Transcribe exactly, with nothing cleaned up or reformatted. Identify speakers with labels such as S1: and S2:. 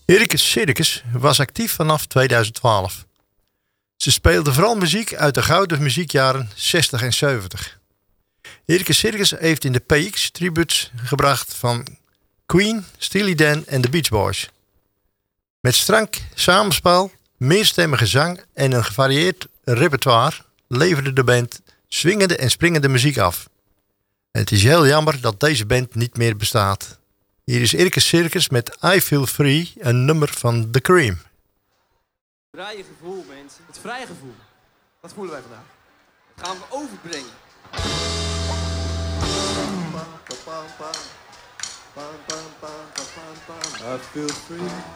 S1: Irkes Circus was actief vanaf tweeduizend twaalf. Ze speelden vooral muziek uit de gouden muziekjaren zestig en zeventig. Irkes Circus heeft in de P X tributes gebracht van Queen, Steely Dan en de Beach Boys. Met strak samenspel, meerstemmige zang en een gevarieerd repertoire leverde de band swingende en springende muziek af. Het is heel jammer dat deze band niet meer bestaat. Hier is Irkes Circus met I Feel Free, een nummer van The Cream.
S2: Vrije gevoel, mensen. Het vrije gevoel. Dat voelen wij vandaag. Dat gaan we overbrengen. I feel free.